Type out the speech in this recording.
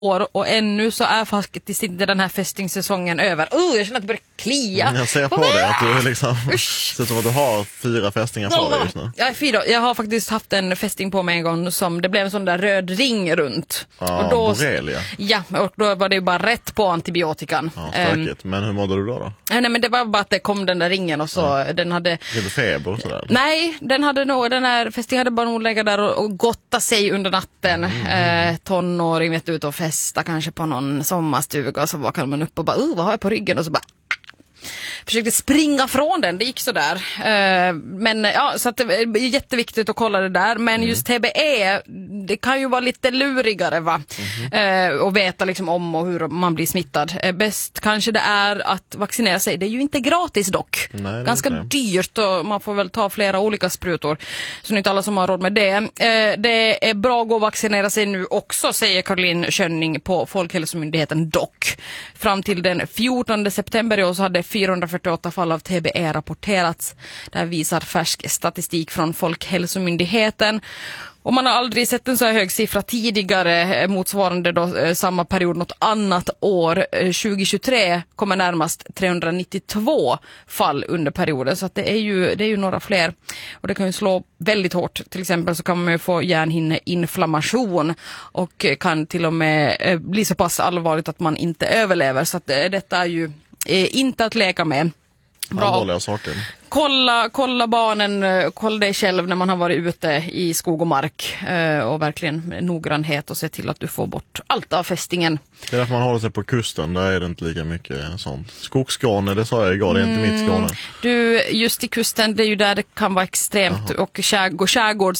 år och ännu så är faktiskt inte den här fästingsäsongen över. Jag känner att det börjar klia. Jag ser på dig att du liksom ser som att du har 4 fästingar på dig just nu. Jag är 4. Jag har faktiskt haft en fästing på mig en gång som det blev en sån där röd ring runt. Ja, och då, borrelia. Ja, och då var det ju bara rätt på antibiotikan. Ja, stökigt. Men hur mådde du då? Nej, men det var bara att det kom den där ringen och så den hade... Lite feber och sådär? Nej, den här fästingen hade bara nog legat där och gotta sig under natten. Tonåring vet du, ut och festa kanske på någon sommarstuga och så vakade man upp och bara, vad har jag på ryggen? Och så bara försökte springa från den, det gick så där. Men ja, så att det är jätteviktigt att kolla det där. Men just TBE, det kan ju vara lite lurigare va? Och veta liksom om och hur man blir smittad. Bäst kanske det är att vaccinera sig. Det är ju inte gratis dock. Nej, ganska dyrt och man får väl ta flera olika sprutor. Så det är inte alla som har råd med det. Det är bra att gå och vaccinera sig nu också, säger Caroline Schönning på Folkhälsomyndigheten dock. Fram till den 14 september i år så hade 448 fall av TBE rapporterats. Det här visar färsk statistik från Folkhälsomyndigheten. Och man har aldrig sett en så här hög siffra tidigare, motsvarande då samma period något annat år. 2023 kommer närmast 392 fall under perioden, så att det är ju några fler. Och det kan ju slå väldigt hårt. Till exempel så kan man ju få hjärnhinneinflammation och kan till och med bli så pass allvarligt att man inte överlever. Så att detta är ju inte att leka med. Bra. Allvarliga saker. Kolla barnen, kolla dig själv när man har varit ute i skog och mark och verkligen noggrannhet och se till att du får bort allt av fästingen. Det är därför man håller sig på kusten, där är det inte lika mycket sånt. Skogsskåne, det sa jag igår, det är inte mitt Skåne. Du, just i kusten, det är ju där det kan vara extremt och skärgårdslivet